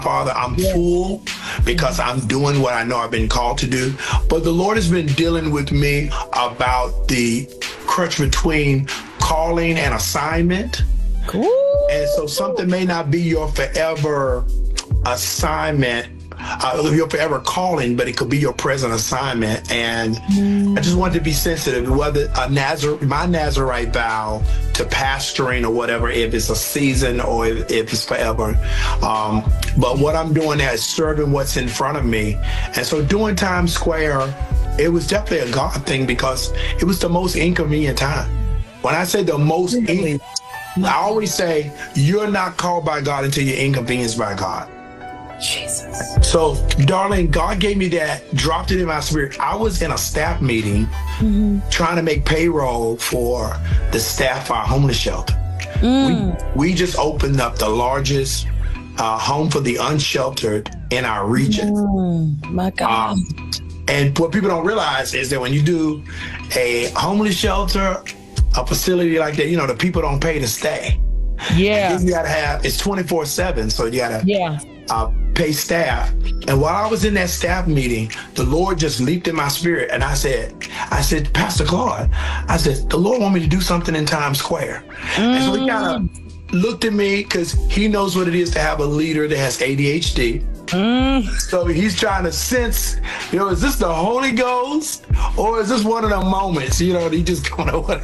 Father, I'm full because I'm doing what I know I've been called to do. But the Lord has been dealing with me about the crutch between calling and assignment. Cool. And so something may not be your forever assignment, your forever calling, but it could be your present assignment. And I just wanted to be sensitive, whether my Nazarite vow to pastoring or whatever, if it's a season or if it's forever. But what I'm doing now is serving what's in front of me. And so doing Times Square, it was definitely a God thing because it was the most inconvenient time. When I say the most inconvenient, I always say, you're not called by God until you're inconvenienced by God. Jesus. So, darling, God gave me that, dropped it in my spirit. I was in a staff meeting trying to make payroll for the staff for our homeless shelter. We just opened up the largest home for the unsheltered in our region. My God. And what people don't realize is that when you do a homeless shelter, a facility like that, the people don't pay to stay. Yeah. You gotta have, it's 24/7, so you gotta pay staff. And while I was in that staff meeting, the Lord just leaped in my spirit, and I said, Pastor Claude, I said, the Lord want me to do something in Times Square. And so he kind of looked at me because he knows what it is to have a leader that has ADHD. So he's trying to sense, is this the Holy Ghost or is this one of the moments? He just don't know what.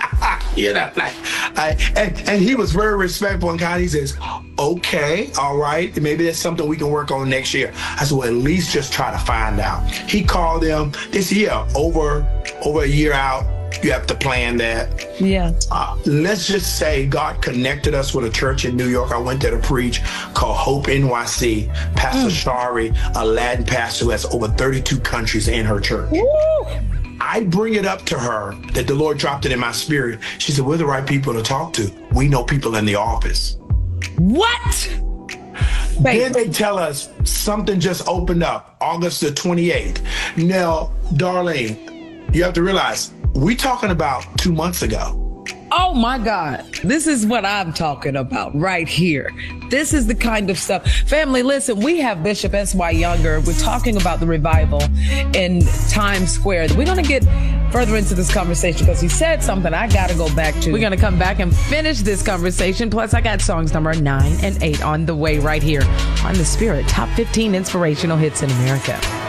And he was very respectful and kind. He says, okay, all right, maybe that's something we can work on next year. I said, well, at least just try to find out. He called them this year, over a year out. You have to plan that. Yeah. Let's just say God connected us with a church in New York. I went there to preach called Hope NYC. Pastor Shari, a Latin pastor who has over 32 countries in her church. Woo! I bring it up to her that the Lord dropped it in my spirit. She said, we're the right people to talk to. We know people in the office. What? Then they tell us something just opened up August the 28th. Now, Darlene, you have to realize, we talking about 2 months ago. Oh my God. This is what I'm talking about right here. This is the kind of stuff. Family, listen, we have Bishop S.Y. Younger. We're talking about the revival in Times Square. We're going to get further into this conversation because he said something I got to go back to. We're going to come back and finish this conversation. Plus, I got songs number 9 and 8 on the way right here on The Spirit Top 15 Inspirational Hits in America.